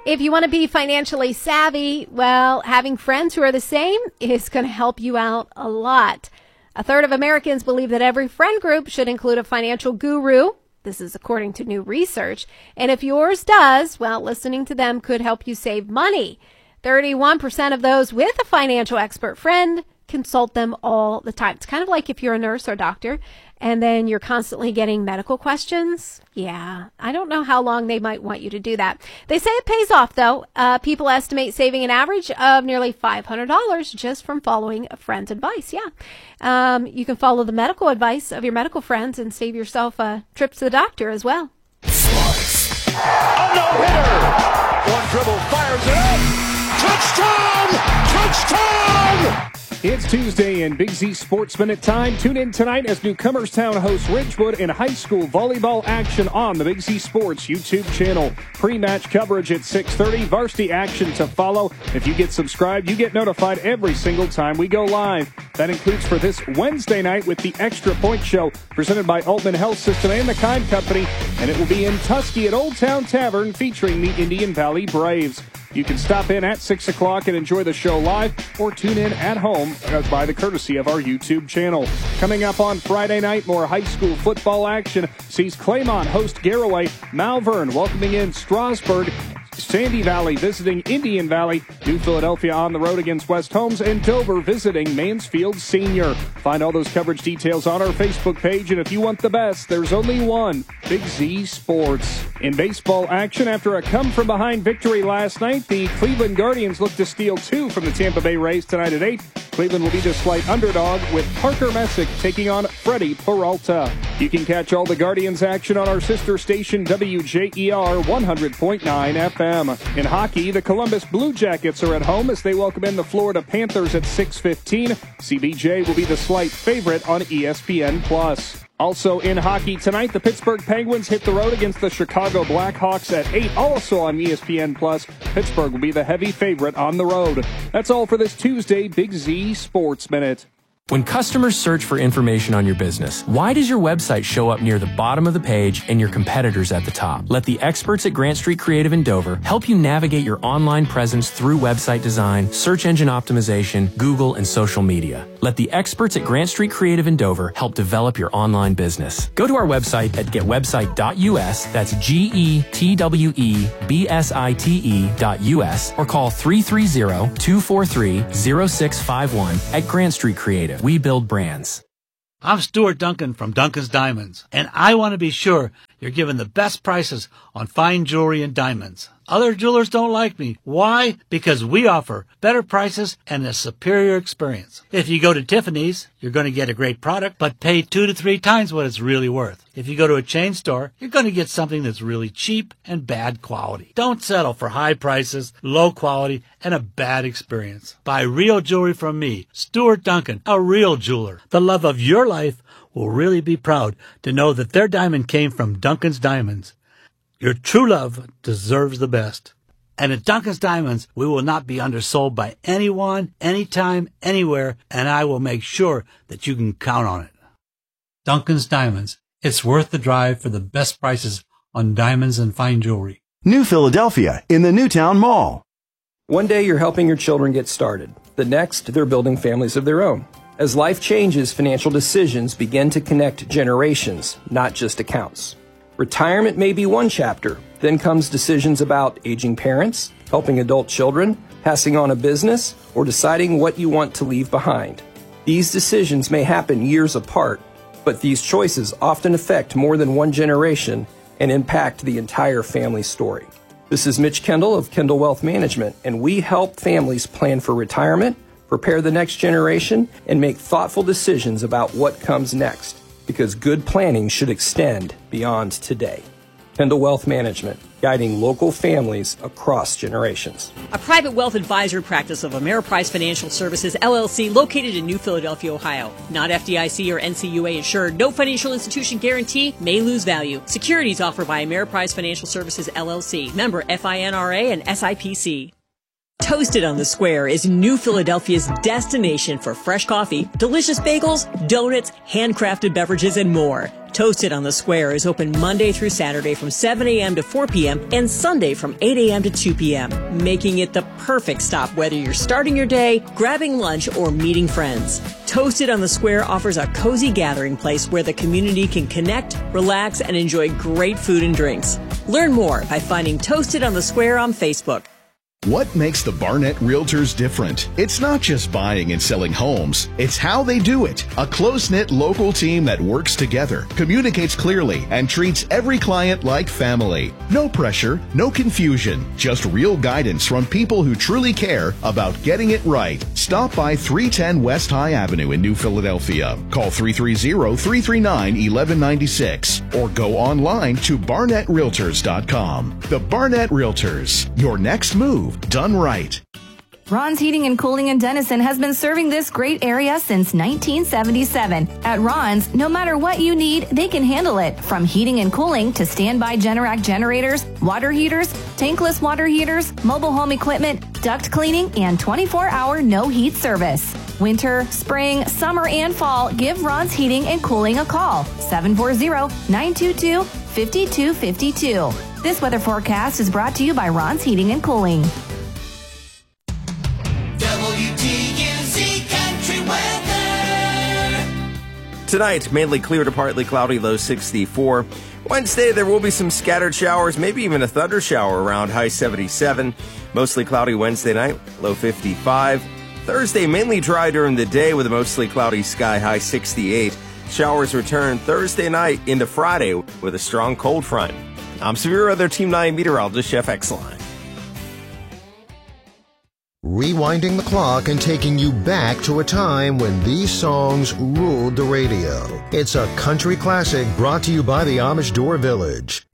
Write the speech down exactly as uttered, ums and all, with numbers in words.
If you want to be financially savvy, well, having friends who are the same is going to help you out a lot. A third of Americans believe that every friend group should include a financial guru. This is according to new research. And if yours does, well, listening to them could help you save money. thirty-one percent of those with a financial expert friend consult them all the time. It's kind of like if you're a nurse or doctor and then you're constantly getting medical questions. Yeah, I don't know how long they might want you to do that. They say it pays off, though. Uh, people estimate saving an average of nearly five hundred dollars just from following a friend's advice. Yeah, um, you can follow the medical advice of your medical friends and save yourself a trip to the doctor as well. A no-hitter. One dribble, fires it up. Touchdown! Touchdown! It's Tuesday and Big Z Sports Minute time. Tune in tonight as Newcomerstown hosts Ridgewood in high school volleyball action on the Big Z Sports YouTube channel. Pre-match coverage at six thirty, varsity action to follow. If you get subscribed, you get notified every single time we go live. That includes for this Wednesday night with the Extra Point Show presented by Altman Health System and the Kind Company. And it will be in Tusky at Old Town Tavern featuring the Indian Valley Braves. You can stop in at six o'clock and enjoy the show live or tune in at home by the courtesy of our YouTube channel. Coming up on Friday night, more high school football action sees Claymont host Garaway, Malvern welcoming in Strasburg, Sandy Valley visiting Indian Valley, New Philadelphia on the road against West Holmes, and Dover visiting Mansfield Senior. Find all those coverage details on our Facebook page, and if you want the best, there's only one, Big Z Sports. In baseball action, after a come-from-behind victory last night, the Cleveland Guardians look to steal two from the Tampa Bay Rays tonight at eight. Cleveland will be the slight underdog with Parker Messick taking on Freddie Peralta. You can catch all the Guardians action on our sister station W J E R one hundred point nine F M. In hockey, the Columbus Blue Jackets are at home as they welcome in the Florida Panthers at six fifteen. C B J will be the slight favorite on E S P N plus. Also in hockey tonight, the Pittsburgh Penguins hit the road against the Chicago Blackhawks at eight, also on E S P N plus. Pittsburgh will be the heavy favorite on the road. That's all for this Tuesday Big Z Sports Minute. When customers search for information on your business, why does your website show up near the bottom of the page and your competitors at the top? Let the experts at Grant Street Creative in Dover help you navigate your online presence through website design, search engine optimization, Google, and social media. Let the experts at Grant Street Creative in Dover help develop your online business. Go to our website at get website dot U S, that's G E T W E B S I T E dot U S, or call three three zero, two four three, zero six five one at Grant Street Creative. We build brands. I'm Stuart Duncan from Duncan's Diamonds, and I want to be sure you're given the best prices on fine jewelry and diamonds. Other jewelers don't like me. Why? Because we offer better prices and a superior experience. If you go to Tiffany's, you're going to get a great product, but pay two to three times what it's really worth. If you go to a chain store, you're going to get something that's really cheap and bad quality. Don't settle for high prices, low quality, and a bad experience. Buy real jewelry from me, Stuart Duncan, a real jeweler. The love of your life will really be proud to know that their diamond came from Duncan's Diamonds. Your true love deserves the best. And at Duncan's Diamonds, we will not be undersold by anyone, anytime, anywhere, and I will make sure that you can count on it. Duncan's Diamonds. It's worth the drive for the best prices on diamonds and fine jewelry. New Philadelphia in the Newtown Mall. One day you're helping your children get started. The next, they're building families of their own. As life changes, financial decisions begin to connect generations, not just accounts. Retirement may be one chapter. Then comes decisions about aging parents, helping adult children, passing on a business, or deciding what you want to leave behind. These decisions may happen years apart, but these choices often affect more than one generation and impact the entire family story. This is Mitch Kendall of Kendall Wealth Management, and we help families plan for retirement, prepare the next generation, and make thoughtful decisions about what comes next, because good planning should extend beyond today. Kendall Wealth Management, guiding local families across generations. A private wealth advisory practice of Ameriprise Financial Services, L L C, located in New Philadelphia, Ohio. Not F D I C or N C U A insured. No financial institution guarantee. May lose value. Securities offered by Ameriprise Financial Services, L L C. Member F I N R A and S I P C. Toasted on the Square is New Philadelphia's destination for fresh coffee, delicious bagels, donuts, handcrafted beverages, and more. Toasted on the Square is open Monday through Saturday from seven a.m. to four p.m. and Sunday from eight a.m. to two p.m., making it the perfect stop whether you're starting your day, grabbing lunch, or meeting friends. Toasted on the Square offers a cozy gathering place where the community can connect, relax, and enjoy great food and drinks. Learn more by finding Toasted on the Square on Facebook. What makes the Barnett Realtors different? It's not just buying and selling homes. It's how they do it. A close-knit local team that works together, communicates clearly, and treats every client like family. No pressure, no confusion, just real guidance from people who truly care about getting it right. Stop by three ten West High Avenue in New Philadelphia. Call three three zero, three three nine, one one nine six or go online to barnett realtors dot com. The Barnett Realtors, your next move done right. Ron's Heating and Cooling in Denison has been serving this great area since nineteen seventy-seven. At Ron's, no matter what you need, they can handle it. From heating and cooling to standby Generac generators, water heaters, tankless water heaters, mobile home equipment, duct cleaning, and twenty-four hour no heat service. Winter, spring, summer, and fall, give Ron's Heating and Cooling a call. seven four zero, nine two two, five two five two. This weather forecast is brought to you by Ron's Heating and Cooling. W T U Z Country Weather. Tonight, mainly clear to partly cloudy, low sixty-four. Wednesday, there will be some scattered showers, maybe even a thunder shower around, high seventy-seven. Mostly cloudy Wednesday night, low fifty-five. Thursday, mainly dry during the day with a mostly cloudy sky, high sixty-eight. Showers return Thursday night into Friday with a strong cold front. I'm Severe Weather Team nine meteorologist Chef Exline. Rewinding the clock and taking you back to a time when these songs ruled the radio. It's a country classic brought to you by the Amish Door Village.